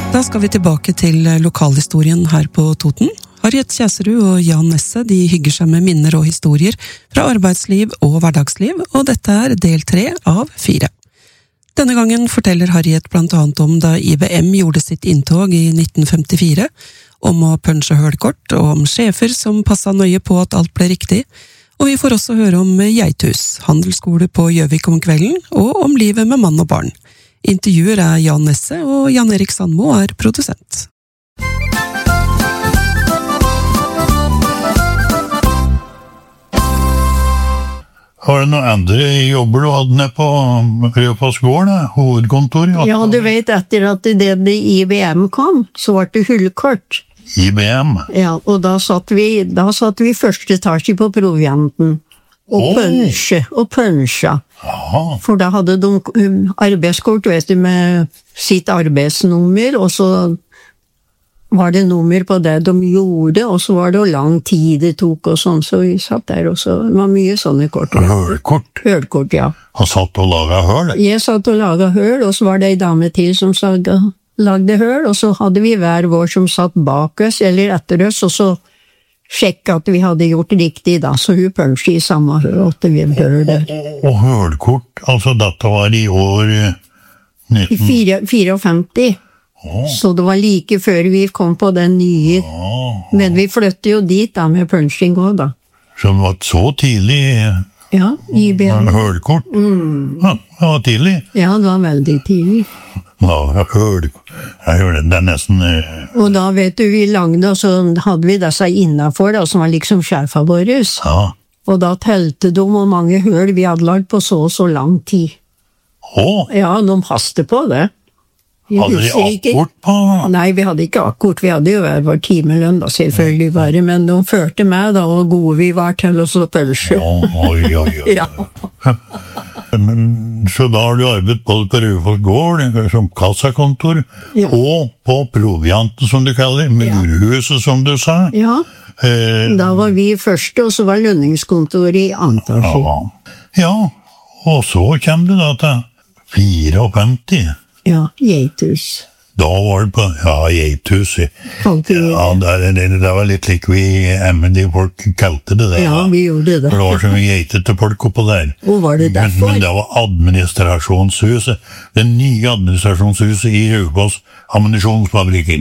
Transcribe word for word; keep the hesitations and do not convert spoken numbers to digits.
Da skal vi tilbake til lokalhistorien her på Toten. Harriet Kjæserud og Jan Nesse de hygger seg med minner og historier fra arbeidsliv og hverdagsliv, og dette er del tre av fire. Denne gangen forteller Harriet blant annet om da I B M gjorde sitt inntog I nitten femtifire, om å punche hølkort og om sjefer som passet nøye på at alt ble riktig, og vi får også høre om Geithus, handelsskole på Gjøvik om kvelden, og om livet med mann og barn. Intervjuer er Jan Nesse, og Jan Erik Sandmo er produsent. Har det noen andre jobber du hadde ned på Rødfoss gård, hovedkontor? Ja, du vet, etter at det I B M kom, så var det hullkort. I B M? Ja, og da satt vi, da satt vi første etasje på provianten. Og oh. Punsje, og punsja. Aha. For da hadde de arbeidskort, vet du, med sitt arbeidsnummer, og så var det nummer på det de gjorde, og så var det hvor lang tid det tok og sånn, så vi satt der og så, det var mye sånne kort. Hølkort? Hølkort, ja. Han satt og laget høl? Jeg satt og laget høl, og så var det en dame til som lagde, lagde høl, og så hadde vi hver vår som satt bak oss, eller etter oss, og så sjekket at vi hadde gjort riktig da, så hun punsje I samme høl, at vi høl der. Og hølkort, altså dette var I år nitten... fireogfemti. Oh. Så det var like før vi kom på den nye, oh. Men vi flyttet jo dit da med punching også da. Så det var så tidlig? Ja, I B M. Hølkort? Mm. Ja, det var tidlig? Ja, det var veldig tidlig. Ja, hølkort. Jeg hører det, det er nesten... Og da vet du, vi lagde, og så hadde vi disse innenfor da, som var liksom sjefa våre. Ja. Og da telte de hvor mange høl vi hadde lagd på så og så lang tid. Åh? Ja, de hastet på det. Hadde de akkord på? Nei, vi hadde ikke akkord. Vi hadde jo hver vår timelønn da, selvfølgelig bare. Men de førte med da, og gode vi var til oss å pølse. Oi, oi, oi. Ja. Men, så da har du arbeidet både på Rødfoss gård, som kassakontor, ja. Og på provianten, som du kaller, murhuset, som du sa. Ja, eh, da var vi første, og så var lønningskontoret I Antalsjø. Ja. Ja, og så kommer det da til fireogfemti. Ja, Geithus. Da var det på, ja, Geithus. Ja, det, det, det var litt lik vi Emily folk kalte det det. Ja, vi gjorde det. For det var så mye geitete folk oppå der. Og var det derfor? Men, men det var administrasjonshuset. Det nye administrasjonshuset I Rødfoss ammunisjonsfabrikker.